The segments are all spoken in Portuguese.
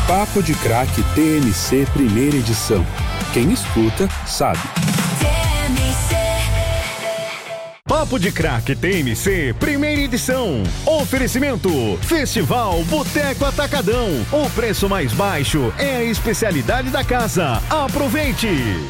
Papo de Craque TMC Primeira Edição. Quem escuta, sabe. Papo de Craque TMC Primeira Edição. Oferecimento Festival Boteco Atacadão. O preço mais baixo é a especialidade da casa. Aproveite!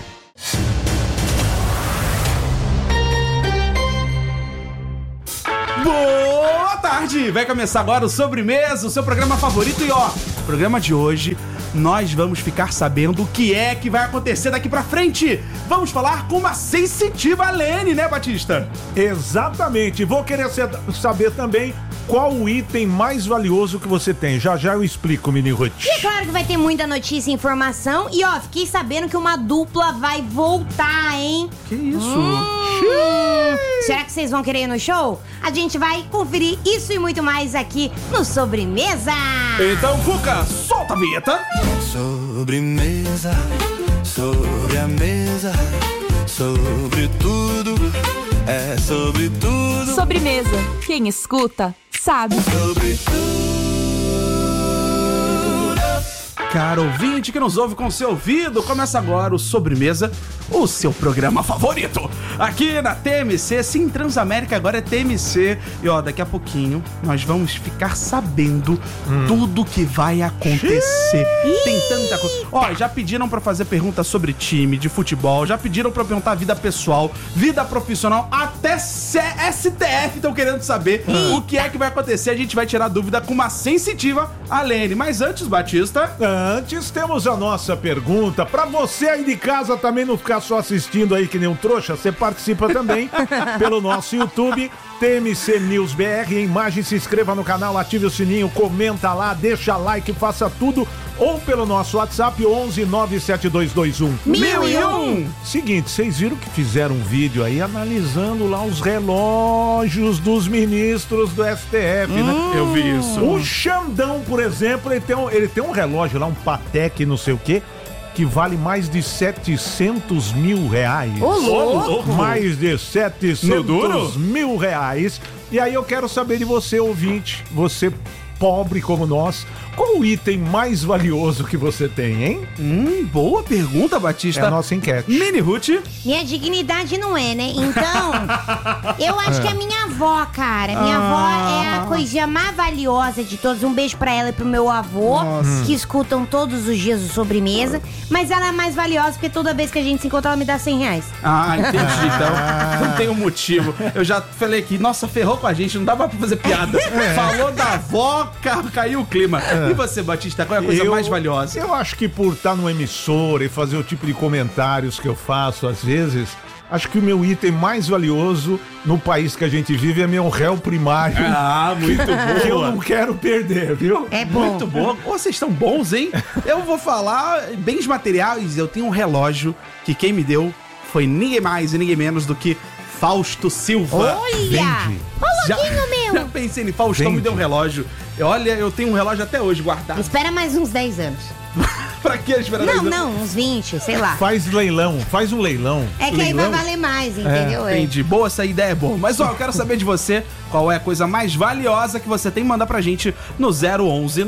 Boa tarde! Vai começar agora o Sobremesa, o seu programa favorito. E ó, no programa de hoje nós vamos ficar sabendo o que é que vai acontecer daqui pra frente. Vamos falar com uma sensitiva Lene, né, Batista? Exatamente. Vou querer saber também qual o item mais valioso que você tem. Já já eu explico, Mini Ruth. E é claro que vai ter muita notícia e informação. E ó, fiquei sabendo que uma dupla vai voltar, hein? Que isso? Será que vocês vão querer ir no show? A gente vai conferir isso e muito mais aqui no Sobremesa. Então, Fuca, solta a vinheta. Sobremesa, sobre a mesa, sobre tudo, é sobre tudo. Sobremesa, quem escuta, sabe. Sobre tudo. Cara ouvinte que nos ouve com seu ouvido, começa agora o Sobremesa, o seu programa favorito. Aqui na TMC, sim, Transamérica agora é TMC. E ó, daqui a pouquinho nós vamos ficar sabendo tudo que vai acontecer. Tem tanta coisa. Ó, já pediram pra fazer perguntas sobre time de futebol, já pediram pra perguntar vida pessoal, vida profissional, até STF estão querendo saber o que é que vai acontecer. A gente vai tirar dúvida com uma sensitiva Lene. Mas antes, Batista... Antes temos a nossa pergunta. Pra você aí de casa também não ficar só assistindo aí que nem um trouxa, você participa também pelo nosso YouTube, TMC News BR. Em imagem, se inscreva no canal, ative o sininho, comenta lá, deixa like, faça tudo. Ou pelo nosso WhatsApp, 11 97221 1001. Seguinte, vocês viram que fizeram um vídeo aí analisando lá os relógios dos ministros do STF, né? Eu vi isso. O Xandão, por exemplo, ele tem um relógio lá, um Patek não sei o quê, que vale mais de 700 mil reais. Ô, louco! Mais de 700 mil reais. E aí eu quero saber de você, ouvinte, você pobre como nós, qual o item mais valioso que você tem, hein? Boa pergunta, Batista. É a nossa enquete. Mini Ruth. Minha dignidade não é, né? Então, eu acho que é minha avó, cara. Minha avó é a coisa mais valiosa de todos. Um beijo pra ela e pro meu avô, que escutam todos os dias o Sobremesa. Mas ela é mais valiosa porque toda vez que a gente se encontra, ela me dá 100 reais. Ah, entendi. Então, não tem um motivo. Eu já falei aqui, nossa, ferrou com a gente, não dava pra fazer piada. Falou da avó, caiu o clima. E você, Batista, qual é a coisa mais valiosa? Eu acho que por estar numa emissora e fazer o tipo de comentários que eu faço às vezes, acho que o meu item mais valioso no país que a gente vive é meu réu primário. Ah, muito bom. Que eu não quero perder, viu? É bom. Muito bom. Vocês estão bons, hein? Eu vou falar bens materiais. Eu tenho um relógio que quem me deu foi ninguém mais e ninguém menos do que Fausto Silva. Olha! Ô, louquinho meu! Já pensei em Faustão, me deu um relógio. Olha, eu tenho um relógio até hoje guardado. Espera mais uns 10 anos. Pra que esperar 10 anos? Não, uns 20, sei lá. Faz um leilão. É que aí vai valer mais, entendeu? Entendi. Boa, essa ideia é boa. Mas ó, eu quero saber de você qual é a coisa mais valiosa que você tem. Manda pra gente no 011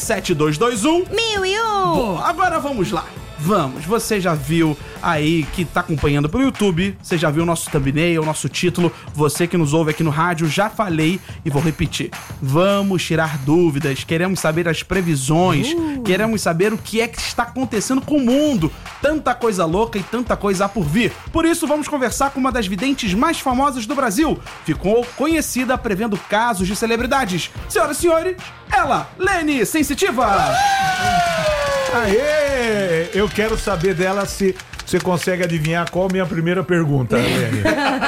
97221 1001. Bom, agora vamos lá. Vamos, você já viu aí que tá acompanhando pelo YouTube, você já viu o nosso thumbnail, o nosso título, você que nos ouve aqui no rádio, já falei e vou repetir. Vamos tirar dúvidas, queremos saber as previsões, queremos saber o que é que está acontecendo com o mundo. Tanta coisa louca e tanta coisa há por vir. Por isso, vamos conversar com uma das videntes mais famosas do Brasil. Ficou conhecida prevendo casos de celebridades. Senhoras e senhores, ela, Lene Sensitiva! Aê! Eu quero saber dela se você consegue adivinhar qual a minha primeira pergunta, Lene.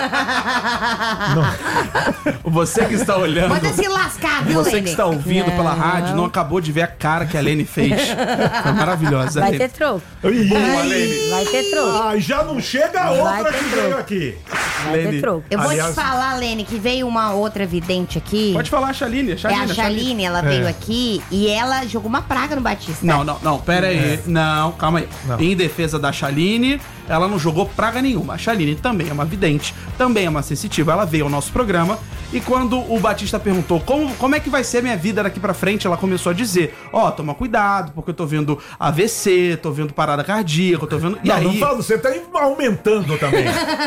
Você que está olhando... Manda se lascar, viu, Você Lene? que está ouvindo pela rádio não acabou de ver a cara que a Lene fez. Foi maravilhosa. Vai ter troco. Boa, Lene. Vai ter troco. Ah, já não chega a Vai outra ter que troco. veio aqui. Vai ter troco. Eu vou aliás- te falar, Lene, que veio uma outra vidente aqui. Pode falar a Chaline. É a Chaline, ela veio aqui e ela jogou uma praga no Batista. Não, pera aí. Não, calma aí. Não. Em defesa da Chaline, ela não jogou praga nenhuma. A Chaline também é uma vidente, também é uma sensitiva. Ela veio ao nosso programa E quando o Batista perguntou como é que vai ser a minha vida daqui pra frente, ela começou a dizer, toma cuidado, porque eu tô vendo AVC, tô vendo parada cardíaca, tô vendo... Não fala, você tá aumentando também.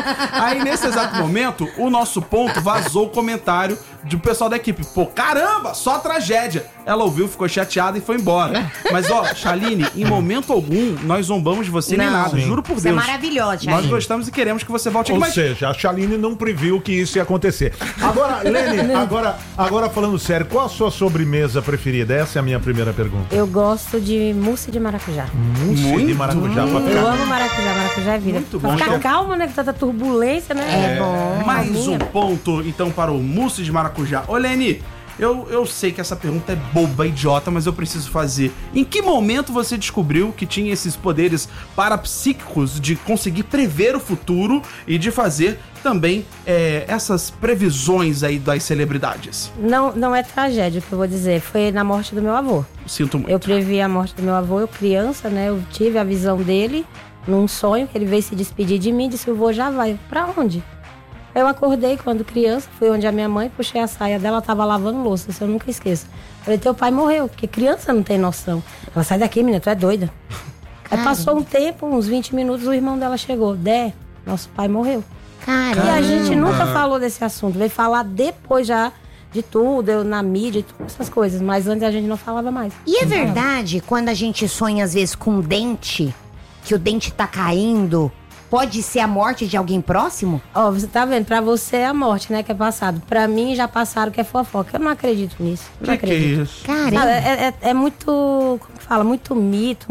Aí, nesse exato momento, o nosso ponto vazou o comentário do pessoal da equipe. Pô, caramba, só tragédia. Ela ouviu, ficou chateada e foi embora. Mas, Chaline, em momento algum, nós zombamos de você nem nada, juro por Deus. Você é maravilhosa, Chaline. Nós gostamos e queremos que você volte aqui. Ou seja, a Chaline não previu que isso ia acontecer. Agora, Lene, agora falando sério, qual a sua sobremesa preferida? Essa é a minha primeira pergunta. Eu gosto de mousse de maracujá. Mousse de maracujá. Eu amo maracujá, maracujá é vida. Muito pra bom. ficar calma, né, com tanta turbulência, né? É bom. Mais um ponto, então, para o mousse de maracujá. Ô, Lene, eu sei que essa pergunta é boba, idiota, mas eu preciso fazer. Em que momento você descobriu que tinha esses poderes parapsíquicos de conseguir prever o futuro e de fazer também essas previsões aí das celebridades? Não é tragédia o que eu vou dizer. Foi na morte do meu avô. Sinto muito. Eu previ a morte do meu avô, eu criança, né? Eu tive a visão dele num sonho, que ele veio se despedir de mim, disse, o vô já vai. Pra onde? Eu acordei quando criança, fui onde a minha mãe, puxei a saia dela, ela tava lavando louça, isso eu nunca esqueço. Falei, teu pai morreu, porque criança não tem noção. Ela, sai daqui, menina, tu é doida. Aí passou um tempo, uns 20 minutos, o irmão dela chegou. Dé, nosso pai morreu. Caramba. E a gente nunca falou desse assunto, veio falar depois já de tudo, eu na mídia e todas essas coisas, mas antes a gente não falava mais. E é verdade, quando a gente sonha às vezes com um dente, que o dente tá caindo, pode ser a morte de alguém próximo? Você tá vendo? Pra você é a morte, né, que é passado. Pra mim já passaram que é fofoca. Eu não acredito nisso. Não acredito. Que é isso? Caramba. É muito, como que fala? Muito mito,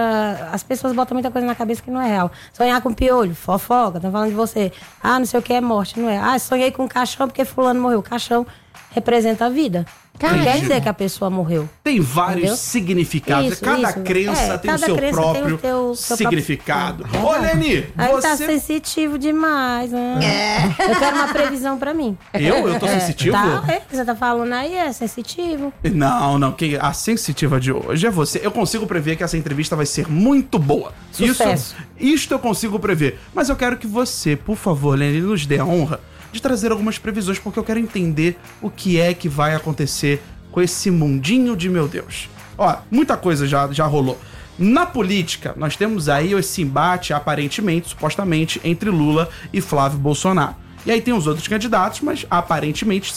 as pessoas botam muita coisa na cabeça que não é real. Sonhar com piolho, fofoca, estão falando de você. Não sei o que é morte, não é. Sonhei com um caixão porque fulano morreu. O caixão representa a vida. Não quer dizer que a pessoa morreu. Tem vários Entendeu? significados. Cada crença tem o seu próprio significado. Ô, Lene, Aí você... tá sensitivo demais, né? Eu quero uma previsão pra mim. Eu tô sensitivo? Tá, você tá falando aí, é sensitivo. Não. A sensitiva de hoje é você. Eu consigo prever que essa entrevista vai ser muito boa. Sucesso. Isto eu consigo prever. Mas eu quero que você, por favor, Lene, nos dê a honra de trazer algumas previsões, porque eu quero entender o que é que vai acontecer com esse mundinho de meu Deus. Muita coisa já rolou. Na política, nós temos aí esse embate, aparentemente, supostamente, entre Lula e Flávio Bolsonaro. E aí tem os outros candidatos, mas aparentemente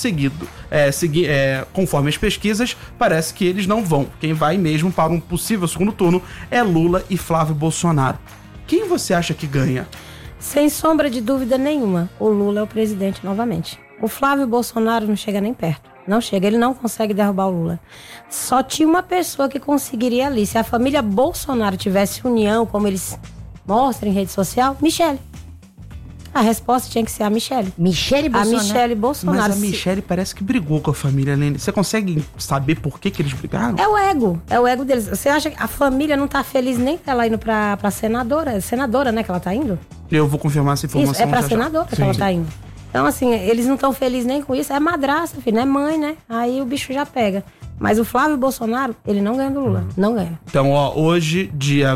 conforme as pesquisas, parece que eles não vão. Quem vai mesmo para um possível segundo turno é Lula e Flávio Bolsonaro. Quem você acha que ganha? Sem sombra de dúvida nenhuma, o Lula é o presidente novamente. O Flávio Bolsonaro não chega nem perto. Não chega, ele não consegue derrubar o Lula. Só tinha uma pessoa que conseguiria ali. Se a família Bolsonaro tivesse união, como eles mostram em rede social, Michele. A resposta tinha que ser a Michele. Michele Bolsonaro? A Michele Bolsonaro. Mas a Michele parece que brigou com a família, Lene. Você consegue saber por que eles brigaram? É o ego deles. Você acha que a família não tá feliz nem ela indo pra senadora? É senadora, né, que ela tá indo? Eu vou confirmar essa informação. Isso, é pra já. senadora que ela tá indo. Então, assim, eles não estão felizes nem com isso. É madraça, filho, não é mãe, né? Aí o bicho já pega. Mas o Flávio Bolsonaro, ele não ganha do Lula. Não ganha. Então, hoje, dia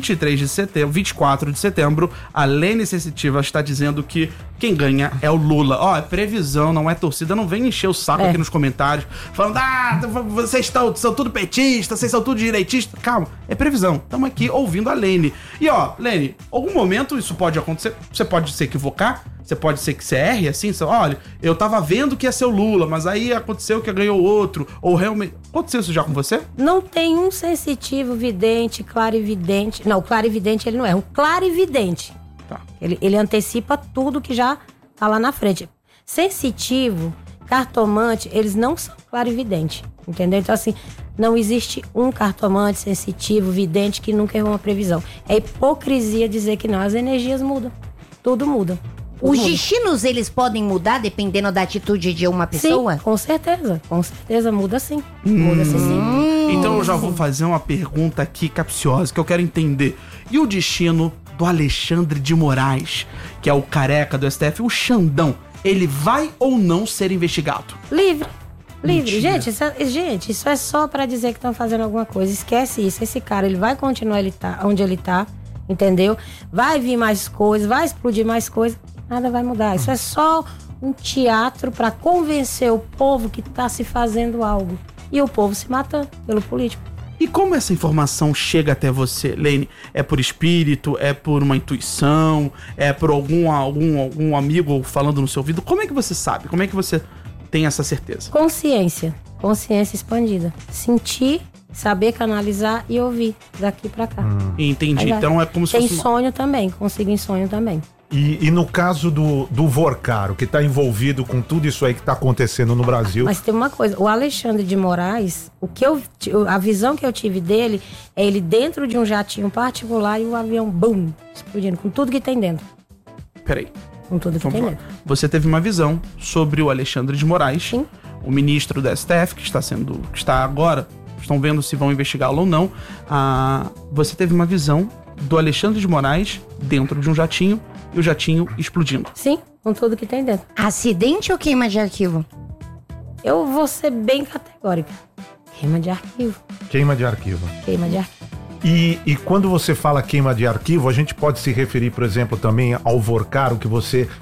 24 de setembro, a Lene Sensitiva está dizendo que quem ganha é o Lula. É previsão, não é torcida. Não vem encher o saco aqui nos comentários, falando, vocês são tudo petistas, vocês são tudo direitistas. Calma, é previsão. Estamos aqui ouvindo a Lene. E, Lene, algum momento isso pode acontecer. Você pode se equivocar. Você pode ser que você erre, assim, olha, eu tava vendo que ia ser o Lula, mas aí aconteceu que ganhou outro, ou realmente... Aconteceu isso já com você? Não tem um sensitivo, vidente, clarividente... Não, o clarividente ele não é, o clarividente. Tá. Ele antecipa tudo que já tá lá na frente. Sensitivo, cartomante, eles não são clarividente, entendeu? Então, assim, não existe um cartomante sensitivo, vidente, que nunca errou uma previsão. É hipocrisia dizer que não, as energias mudam, tudo muda. Os destinos, eles podem mudar dependendo da atitude de uma pessoa? Sim, com certeza muda sim. Muda-se sim. Então eu já vou fazer uma pergunta aqui capciosa, que eu quero entender. E o destino do Alexandre de Moraes, que é o careca do STF, o Xandão, ele vai ou não ser investigado? Livre. Gente, isso é só pra dizer que estão fazendo alguma coisa. Esquece isso. Esse cara, ele vai continuar onde ele tá, entendeu? Vai vir mais coisas, vai explodir mais coisas. Nada vai mudar. Isso é só um teatro para convencer o povo que tá se fazendo algo. E o povo se matando pelo político. E como essa informação chega até você, Lene? É por espírito? É por uma intuição? É por algum amigo falando no seu ouvido? Como é que você sabe? Como é que você tem essa certeza? Consciência expandida. Sentir, saber canalizar e ouvir daqui pra cá. Entendi. Então é como se Tem fosse sonho também, consigo em sonho também. E no caso do Vorcaro, que tá envolvido com tudo isso aí que tá acontecendo no Brasil. Mas tem uma coisa, o Alexandre de Moraes, a visão que eu tive dele é ele dentro de um jatinho particular e o avião, bum, explodindo com tudo que tem dentro. Peraí. Com tudo que Vamos tem lá. dentro. Você teve uma visão sobre o Alexandre de Moraes, Sim. o ministro do STF, que está agora, estão vendo se vão investigá-lo ou não. Você teve uma visão do Alexandre de Moraes dentro de um jatinho e o jatinho explodindo. Sim, com tudo que tem dentro. Acidente ou queima de arquivo? Eu vou ser bem categórica. Queima de arquivo. Queima de arquivo. Queima de arquivo. E quando você fala queima de arquivo, a gente pode se referir, por exemplo, também ao Vorcaro, que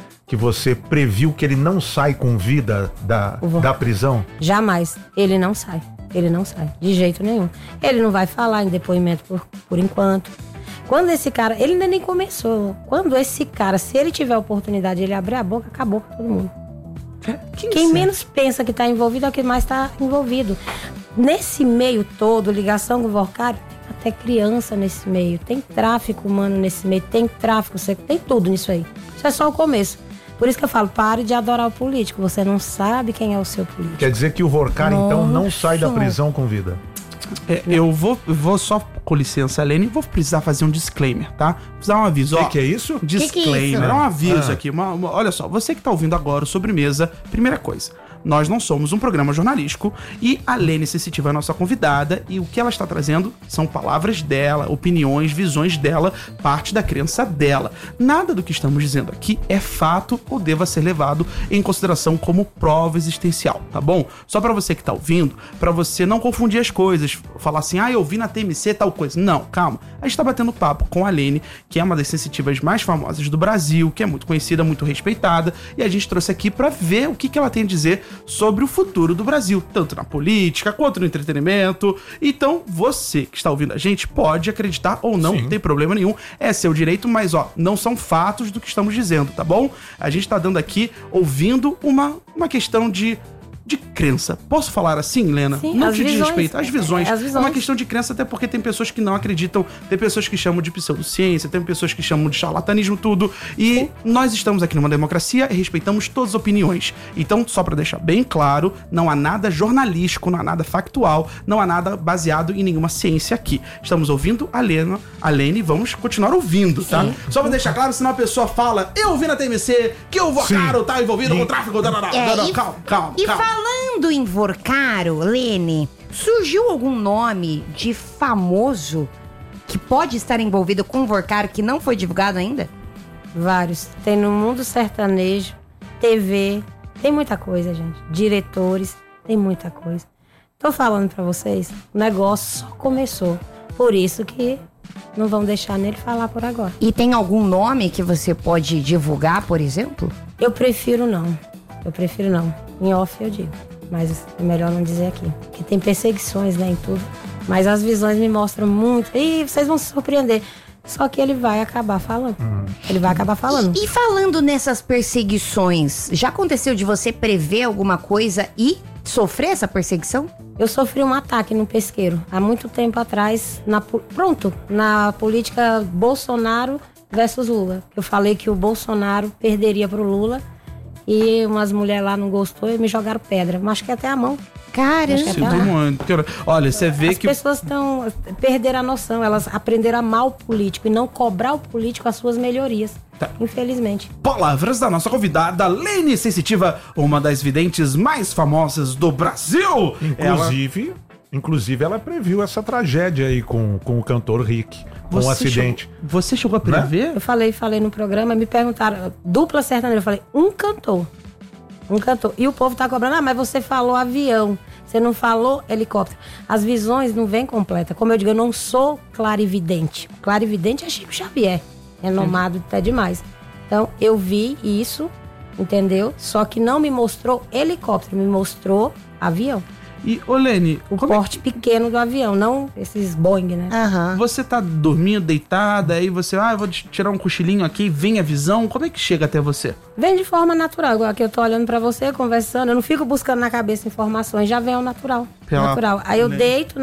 você previu que ele não sai com vida da prisão? Jamais. Ele não sai. Ele não sai. De jeito nenhum. Ele não vai falar em depoimento por enquanto. Quando esse cara... Ele ainda nem começou. Quando esse cara, se ele tiver a oportunidade de ele abrir a boca, acabou pra todo mundo. Quem menos pensa que tá envolvido é o que mais tá envolvido. Nesse meio todo, ligação com o Vorcaro, tem até criança nesse meio. Tem tráfico humano nesse meio. Tem tráfico sexual. Tem tudo nisso aí. Isso é só o começo. Por isso que eu falo, pare de adorar o político. Você não sabe quem é o seu político. Quer dizer que o Vorcaro, então, não sai da prisão com vida? Eu vou só, com licença, Lene, vou precisar fazer um disclaimer, tá? Vou precisar um aviso. O que é isso? Disclaimer, que é isso? é um aviso aqui. Olha só, você que tá ouvindo agora o Sobremesa, primeira coisa, nós não somos um programa jornalístico e a Lene Sensitiva é a nossa convidada e o que ela está trazendo são palavras dela, opiniões, visões dela, parte da crença dela. Nada do que estamos dizendo aqui é fato ou deva ser levado em consideração como prova existencial, tá bom? Só pra você que tá ouvindo, pra você não confundir as coisas, falar assim, eu vi na TMC tal coisa. Não, calma. A gente tá batendo papo com a Lene, que é uma das sensitivas mais famosas do Brasil, que é muito conhecida, muito respeitada, e a gente trouxe aqui pra ver o que ela tem a dizer sobre o futuro do Brasil, tanto na política quanto no entretenimento. Então, você que está ouvindo a gente pode acreditar ou não, não tem problema nenhum, é seu direito, mas não são fatos do que estamos dizendo, tá bom? A gente tá dando aqui, ouvindo uma questão de crença. Posso falar assim, Lena? Sim, não as te visões. desrespeito. As visões. As visões. É uma questão de crença, até porque tem pessoas que não acreditam, tem pessoas que chamam de pseudociência, tem pessoas que chamam de charlatanismo, tudo. E nós estamos aqui numa democracia e respeitamos todas as opiniões. Então, só pra deixar bem claro, não há nada jornalístico, não há nada factual, não há nada baseado em nenhuma ciência aqui. Estamos ouvindo a Lene, vamos continuar ouvindo, tá? Só pra deixar claro, senão a pessoa fala, eu ouvi na TMC que o Vorcaro tá envolvido com o tráfico. Calma. Falando em Vorcaro, Lene, surgiu algum nome de famoso que pode estar envolvido com o Vorcaro que não foi divulgado ainda? Vários. Tem no mundo sertanejo, TV, tem muita coisa, gente. Diretores, tem muita coisa. Tô falando pra vocês, o negócio só começou. Por isso que não vão deixar nele falar por agora. E tem algum nome que você pode divulgar, por exemplo? Eu prefiro não. Em off eu digo. Mas é melhor não dizer aqui. Porque tem perseguições, né, em tudo. Mas as visões me mostram muito. E vocês vão se surpreender. Só que ele vai acabar falando. Ele vai acabar falando. E falando nessas perseguições, já aconteceu de você prever alguma coisa e sofrer essa perseguição? Eu sofri um ataque no pesqueiro. Há muito tempo atrás, na política Bolsonaro versus Lula. Eu falei que o Bolsonaro perderia pro Lula. E umas mulheres lá não gostou e me jogaram pedra. Machuquei até a mão. Caramba. Olha, você vê As pessoas perderam a noção. Elas aprenderam a amar o político e não cobrar o político as suas melhorias. Infelizmente. Palavras da nossa convidada, Lene Sensitiva, uma das videntes mais famosas do Brasil. Inclusive, ela previu essa tragédia aí com o cantor Rick. Com um acidente. Você chegou a prever? Eu falei no programa, me perguntaram, dupla sertaneja, eu falei, um cantor. E o povo tá cobrando, mas você falou avião, você não falou helicóptero. As visões não vêm completas. Como eu digo, eu não sou clarividente. Clarividente é Chico Xavier, renomado até demais. Então, eu vi isso entendeu? Só que não me mostrou helicóptero, me mostrou avião. E, ô Lene, O porte pequeno do avião, não esses Boeing, né? você tá dormindo, deitada, aí você, eu vou tirar um cochilinho aqui, vem a visão, como é que chega até você? Vem de forma natural, igual aqui eu tô olhando pra você, conversando, eu não fico buscando na cabeça informações, já vem ao natural. Natural. Aí eu deito,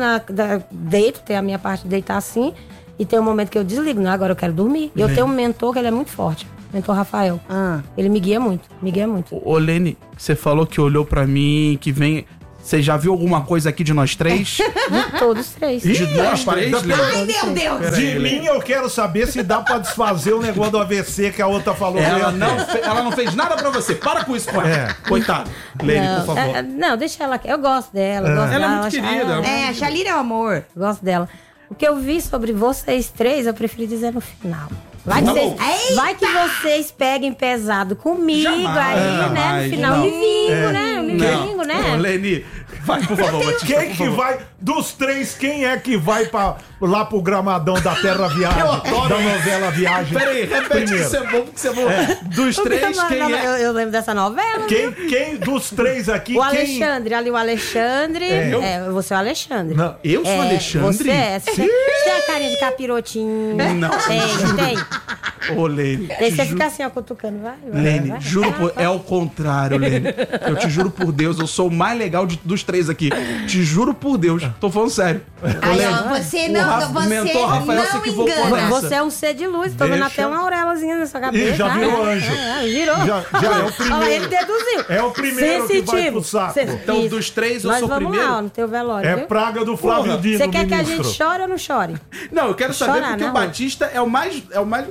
tem a minha parte de deitar assim, e tem um momento que eu desligo, não, agora eu quero dormir. E eu tenho um mentor que ele é muito forte, mentor Rafael. Ele me guia muito. Ô Lene, você falou que olhou pra mim, que vem... Você já viu alguma coisa aqui de nós três? De todos três. De nós três, Lene? Ai, meu Deus. De mim eu quero saber se dá pra desfazer o negócio do AVC que a outra falou. Ela não fez nada pra você. Para com isso, coitado. Lene, por favor. Não, deixa ela aqui. Eu gosto dela. Gosto Ela é dela, muito querida. A Shalira é o amor. Eu gosto dela. O que eu vi sobre vocês três, eu preferi dizer no final. Vai que vocês peguem pesado comigo aí, né? No final, me vingo, né? Ô, Lene, vai, por favor, Batista, Quem que vai, dos três, quem é que vai lá pro gramadão da Terra Viagem, da novela Viagem? Peraí, repete que isso é bom, porque você é bom. Dos três, quem é? Eu lembro dessa novela. Quem dos três aqui, O Alexandre, ali o Alexandre. Você é o Alexandre. Não, eu sou o Alexandre? Você é. Você tem a carinha de capirotinho. Não. Tem. Ô, Lene. Aí você fica assim, ó, cutucando. Vai. Lene, juro por... É o contrário, Lene. Eu te juro por Deus, eu sou o mais legal dos três aqui. Te juro por Deus. Tô falando sério. Aí, ó, você não mentor Rafael, você que voltou engana. nessa. Você é um ser de luz. Tô vendo até uma auréolazinha na sua cabeça. Ih, já virou anjo. Virou. Já é o primeiro. Ó, ele deduziu. É o primeiro que vai pro saco. Então, dos três, eu sou o primeiro? Nós vamos lá, no teu velório, É viu? praga do Flávio Dino, Você quer que a ministro. gente chore ou não chore? Não, eu quero saber Chorar, porque não. o Batista é o mais...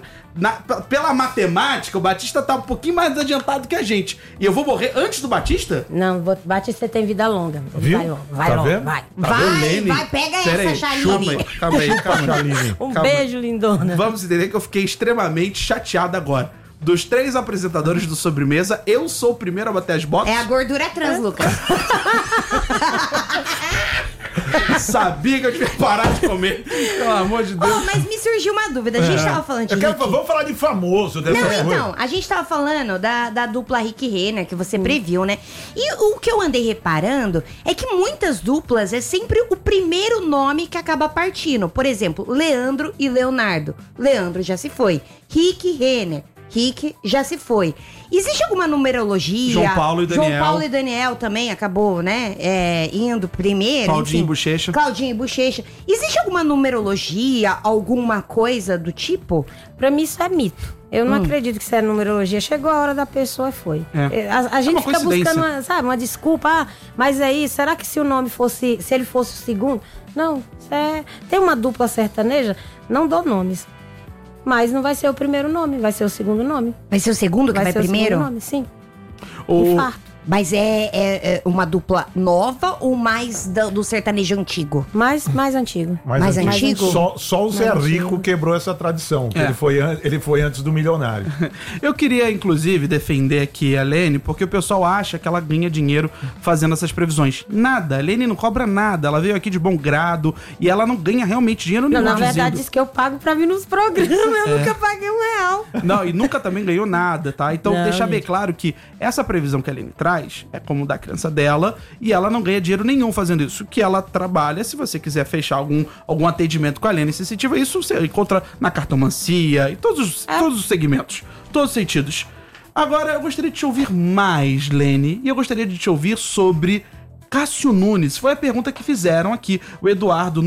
pela matemática, o Batista tá um pouquinho mais adiantado que a gente. E eu vou morrer antes do Batista? Não, Batista tem vida longa. Viu? Vai Tá logo, vendo? vai. Vai, pega essa, Shalini. Calma aí. Um Calma. beijo, lindona. Vamos entender que eu fiquei extremamente chateado agora. Dos três apresentadores do Sobremesa, eu sou o primeiro a bater as botas. É a gordura trans, Lucas. Sabia que eu devia parar de comer. Pelo amor de Deus. Mas me surgiu uma dúvida. A gente tava falando de Vamos falar de famoso dessa Não, coisa. então, a gente tava falando da dupla Rick Renner, que você previu, né? E o que eu andei reparando é que muitas duplas é sempre o primeiro nome que acaba partindo. Por exemplo, Leandro e Leonardo. Leandro já se foi. Rick Renner. Rick já se foi. Existe alguma numerologia? João Paulo e Daniel. João Paulo e Daniel também acabou, né? Indo primeiro. Claudinho enfim. Bochecha. Claudinho e Bochecha. Existe alguma numerologia, alguma coisa do tipo? Pra mim isso é mito. Eu não acredito que isso é numerologia. Chegou a hora da pessoa e foi. A gente fica buscando uma desculpa. Mas aí, será que se o nome fosse... Se ele fosse o segundo? Não. Tem uma dupla sertaneja, não dou nomes. Mas não vai ser o primeiro nome, vai ser o segundo nome. Vai ser o segundo que vai ser primeiro? O segundo nome, sim. O... Infarto. Mas é uma dupla nova ou mais do sertanejo antigo? Mais antigo. Mais antigo? Só o Zé Rico quebrou essa tradição. Que ele foi antes do milionário. Eu queria, inclusive, defender aqui a Lene, porque o pessoal acha que ela ganha dinheiro fazendo essas previsões. Nada. A Lene não cobra nada. Ela veio aqui de bom grado e ela não ganha realmente dinheiro nenhum. Na verdade, diz que eu pago pra vir nos programas. Eu nunca paguei R$1. Não, e nunca também ganhou nada, tá? Então, Não, deixar bem gente. claro que essa previsão que a Lene traz é como da criança dela e ela não ganha dinheiro nenhum fazendo isso. Que ela trabalha, se você quiser fechar algum atendimento com a Lene sensitiva, isso você encontra na cartomancia e todos os segmentos, todos os sentidos. Agora, eu gostaria de te ouvir mais, Lene, e eu gostaria de te ouvir sobre Cássio Nunes. Foi a pergunta que fizeram aqui. O Eduardo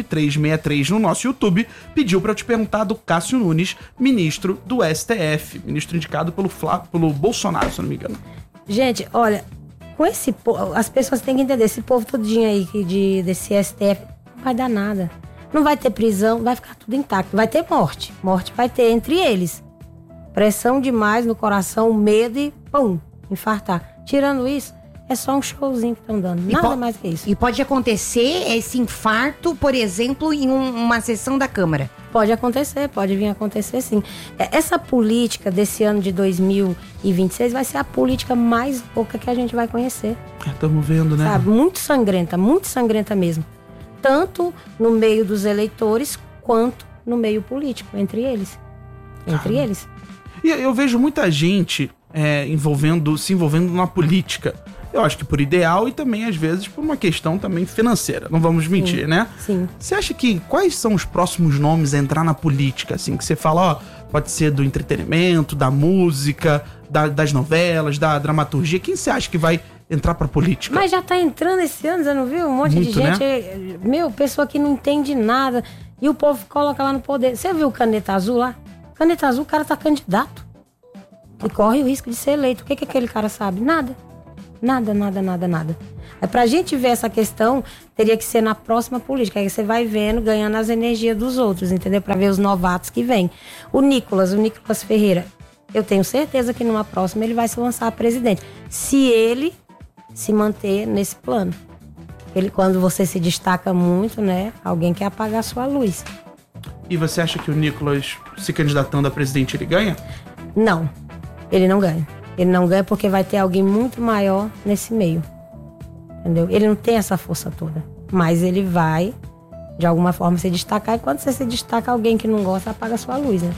9363 no nosso YouTube pediu pra eu te perguntar do Cássio Nunes, ministro do STF, ministro indicado pelo Bolsonaro, se eu não me engano. Gente, olha, com esse povo, as pessoas têm que entender, esse povo todinho aí desse STF não vai dar nada. Não vai ter prisão, vai ficar tudo intacto. Vai ter morte. Morte vai ter entre eles. Pressão demais no coração, medo e pum, infartar. Tirando isso, é só um showzinho que estão dando. Nada mais que isso. E pode acontecer esse infarto, por exemplo, em uma sessão da Câmara. Pode acontecer, pode vir a acontecer sim. Essa política desse ano de 2026 vai ser a política mais louca que a gente vai conhecer. Estamos vendo, né? Sabe? Muito sangrenta mesmo. Tanto no meio dos eleitores, quanto no meio político, entre eles. Entre eles. E eu vejo muita gente se envolvendo na política. Eu acho que por ideal e também, às vezes, por uma questão também financeira. Não vamos mentir, né? Sim. Você acha que quais são os próximos nomes a entrar na política? Assim, que você fala, ó, pode ser do entretenimento, da música, das novelas, da dramaturgia. Quem você acha que vai entrar pra política? Mas já tá entrando esse ano, você não viu? Um monte Muito, de gente, pessoa que não entende nada. E o povo coloca lá no poder. Você viu o Caneta Azul lá? Caneta Azul, o cara tá candidato. E corre o risco de ser eleito. O que aquele cara sabe? Nada. Nada. Aí pra gente ver essa questão, teria que ser na próxima política. Aí você vai vendo, ganhando as energias dos outros, entendeu? Pra ver os novatos que vêm. O Nicolas Ferreira, eu tenho certeza que numa próxima ele vai se lançar a presidente. Se ele se manter nesse plano. Quando você se destaca muito, né? Alguém quer apagar a sua luz. E você acha que o Nicolas, se candidatando a presidente, ele ganha? Não, ele não ganha. Ele não ganha porque vai ter alguém muito maior nesse meio. Entendeu? Ele não tem essa força toda. Mas ele vai, de alguma forma, se destacar. E quando você se destaca, alguém que não gosta, apaga a sua luz, né?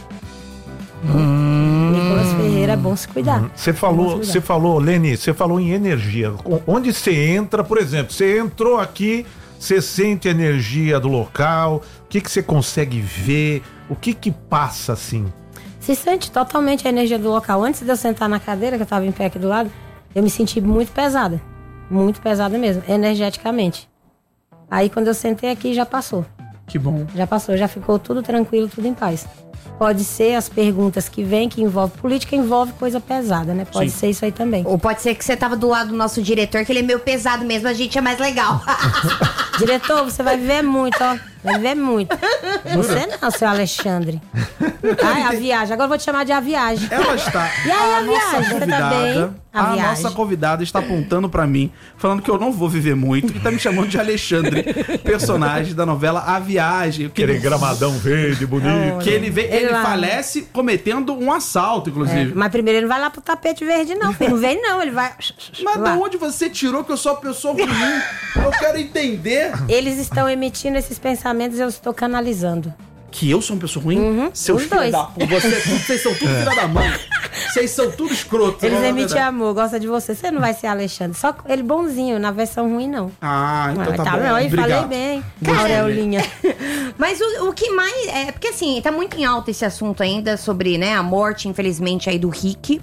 Nicolas Ferreira, é bom se cuidar. Você falou, Leni, você falou em energia. Onde você entra, por exemplo, você entrou aqui, você sente a energia do local, o que você consegue ver, o que passa assim? Se sente totalmente a energia do local. Antes de eu sentar na cadeira, que eu tava em pé aqui do lado, eu me senti muito pesada mesmo, energeticamente. Aí quando eu sentei aqui, já passou. Que bom. Já passou, já ficou tudo tranquilo, tudo em paz. Pode ser as perguntas que vêm, que envolve política, envolve coisa pesada, né? Pode ser isso aí também. Ou pode ser que você tava do lado do nosso diretor, que ele é meio pesado mesmo, a gente é mais legal. Diretor, você vai viver muito, ó. Vai viver muito. Você não, seu Alexandre. Ai, a viagem. Agora eu vou te chamar de a viagem. Ela está. E aí, a viagem? Você tá bem? A nossa convidada está apontando pra mim, falando que eu não vou viver muito, e tá me chamando de Alexandre, personagem da novela A Viagem. Aquele gramadão verde, bonito. Que ele falece cometendo um assalto, inclusive. Mas primeiro ele não vai lá pro tapete verde, não. Ele não vem, não. Ele vai. Mas de onde você tirou que eu sou uma pessoa ruim? Eu quero entender. Eles estão emitindo esses pensamentos e eu estou canalizando. Que eu sou uma pessoa ruim? Seus filhos da puta. Vocês são tudo filha da mãe. Vocês são tudo escroto. Eles emitem amor, gosta de você. Você não vai ser Alexandre. Só ele bonzinho, na versão ruim, não. Ah, então tá bom. Aí falei bem. Aurelinha. Mas o que mais... porque assim, tá muito em alta esse assunto ainda sobre, né, a morte, infelizmente, aí do Rick.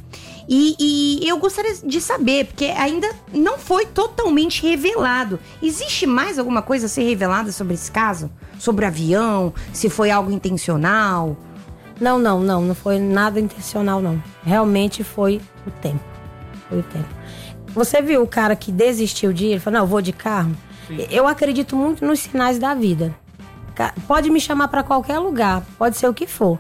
E eu gostaria de saber, porque ainda não foi totalmente revelado. Existe mais alguma coisa a ser revelada sobre esse caso? Sobre o avião? Se foi algo intencional? Não foi nada intencional, não. Realmente foi o tempo. Foi o tempo. Você viu o cara que desistiu de ir? Ele falou, não, eu vou de carro. Sim. Eu acredito muito nos sinais da vida. Pode me chamar pra qualquer lugar, pode ser o que for.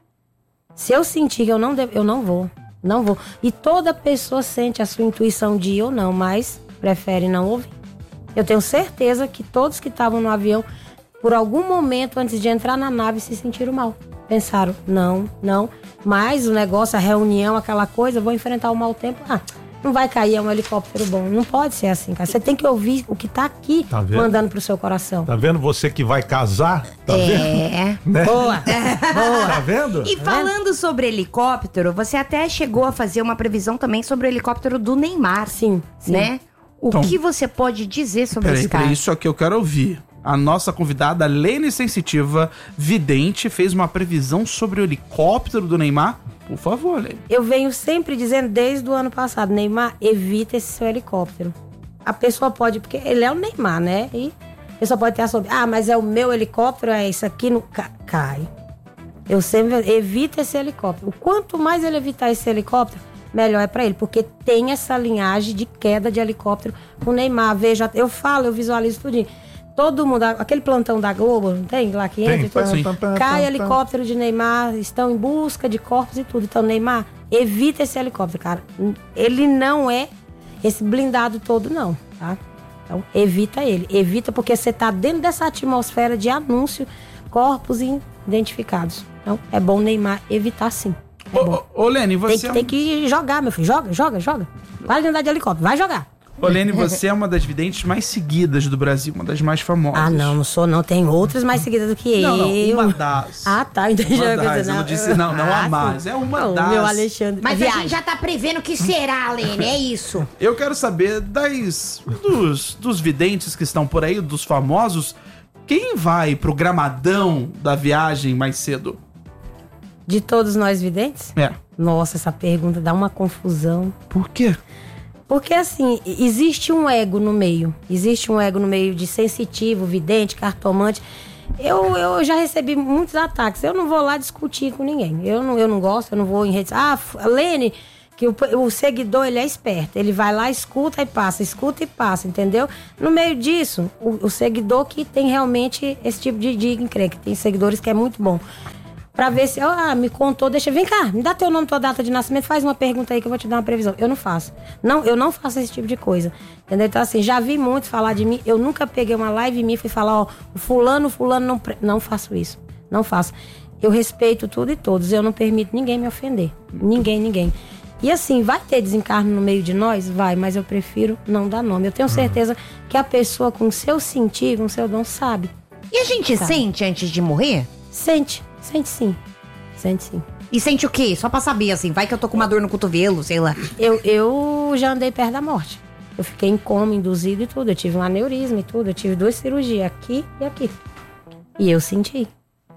Se eu sentir que eu não devo, eu não vou. Não vou. E toda pessoa sente a sua intuição de ir ou não, mas prefere não ouvir. Eu tenho certeza que todos que estavam no avião, por algum momento antes de entrar na nave, se sentiram mal. Pensaram, não. Mas o negócio, a reunião, aquela coisa, vou enfrentar o mau tempo. Não vai cair, é um helicóptero bom. Não pode ser assim, cara. Você tem que ouvir o que tá aqui, mandando pro seu coração. Tá vendo você que vai casar? Tá vendo? Né? Boa. Tá vendo? E falando sobre helicóptero, você até chegou a fazer uma previsão também sobre o helicóptero do Neymar. Sim. Né? O que você pode dizer sobre esse caso? Peraí, isso aqui eu quero ouvir. A nossa convidada, Lene Sensitiva, vidente, fez uma previsão sobre o helicóptero do Neymar. Por favor, Lene. Eu venho sempre dizendo desde o ano passado, Neymar, evita esse seu helicóptero. A pessoa pode, porque ele é o Neymar, né? E a pessoa pode ter a sobre, mas é o meu helicóptero, é isso aqui, não cai. Eu sempre evita esse helicóptero. Quanto mais ele evitar esse helicóptero, melhor é pra ele, porque tem essa linhagem de queda de helicóptero com o Neymar. Veja, eu visualizo tudinho. Todo mundo, aquele plantão da Globo, não tem? Lá que entra, cai helicóptero de Neymar, estão em busca de corpos e tudo. Então, Neymar, evita esse helicóptero, cara. Ele não é esse blindado todo, não, tá? Então, evita ele. Evita porque você tá dentro dessa atmosfera de anúncio, corpos identificados. Então, é bom Neymar evitar, sim. Ô, Lene, você... Tem que jogar, meu filho. Joga. Para de andar de helicóptero, vai jogar. Ô, Lene, você é uma das videntes mais seguidas do Brasil, uma das mais famosas. Ah, não sou não. Tem outras mais seguidas do que eu. Não, uma das. Ah, tá. Entendi. Uma das. Eu não disse não a mais. É uma das. Meu Alexandre. Mas a gente já tá prevendo que será, Lene, é isso. Eu quero saber dos videntes que estão por aí, dos famosos, quem vai pro gramadão da viagem mais cedo? De todos nós videntes? É. Nossa, essa pergunta dá uma confusão. Por quê? Porque, assim, existe um ego no meio. Existe um ego no meio de sensitivo, vidente, cartomante. Eu já recebi muitos ataques. Eu não vou lá discutir com ninguém. Eu não gosto, eu não vou em redes. Ah, Lene, que o seguidor, ele é esperto. Ele vai lá, escuta e passa, entendeu? No meio disso, o seguidor que tem realmente esse tipo de encrenca. Tem seguidores que é muito bom. Pra ver se, me contou, vem cá, me dá teu nome, tua data de nascimento, faz uma pergunta aí que eu vou te dar uma previsão. Eu não faço. Eu não faço esse tipo de coisa. Entendeu? Então, assim, já vi muito falar de mim, eu nunca peguei uma live em mim e fui falar, o fulano não faço isso. Não faço. Eu respeito tudo e todos, eu não permito ninguém me ofender. Ninguém. E assim, vai ter desencarno no meio de nós? Vai, mas eu prefiro não dar nome. Eu tenho certeza que a pessoa com o seu sentir, com o seu dom, sabe. E a gente sente antes de morrer? Sente sim. E sente o quê? Só pra saber, assim, vai que eu tô com uma dor no cotovelo, sei lá. Eu já andei perto da morte. Eu fiquei em coma, induzido e tudo. Eu tive um aneurisma e tudo. Eu tive 2 cirurgias, aqui e aqui. E eu senti.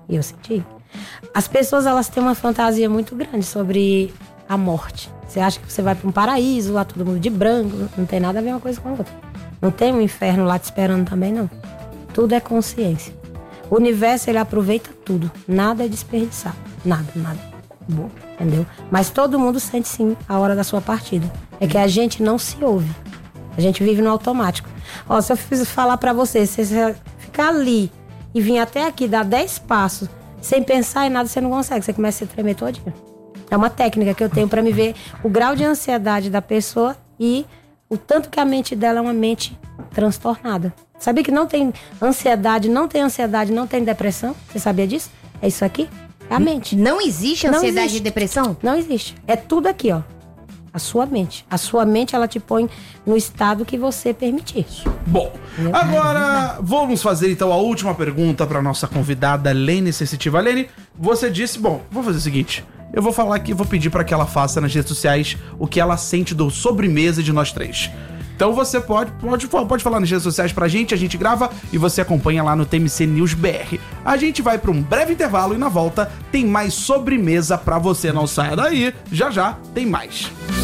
As pessoas, elas têm uma fantasia muito grande sobre a morte. Você acha que você vai pra um paraíso, lá todo mundo de branco. Não tem nada a ver uma coisa com a outra. Não tem um inferno lá te esperando também, não. Tudo é consciência. O universo, ele aproveita tudo. Nada é desperdiçado. Nada. Bom, entendeu? Mas todo mundo sente sim a hora da sua partida. É que a gente não se ouve. A gente vive no automático. Se eu falar pra você, se você ficar ali e vir até aqui, dar 10 passos, sem pensar em nada, você não consegue. Você começa a se tremer todinho. É uma técnica que eu tenho pra me ver o grau de ansiedade da pessoa e o tanto que a mente dela é uma mente transtornada. Sabia que não tem ansiedade, não tem depressão? Você sabia disso? É isso aqui? É a mente. Não existe ansiedade e depressão? Não existe. É tudo aqui, ó. A sua mente. A sua mente, ela te põe no estado que você permitir. Bom, agora vamos fazer então a última pergunta para nossa convidada Lene Sensitiva. Lene, você disse, vou fazer o seguinte, eu vou falar aqui, vou pedir para que ela faça nas redes sociais o que ela sente do sobremesa de nós três. Então você pode falar nas redes sociais pra gente, a gente grava e você acompanha lá no TMC News BR. A gente vai pra um breve intervalo e na volta tem mais sobremesa pra você. Não saia daí, já tem mais.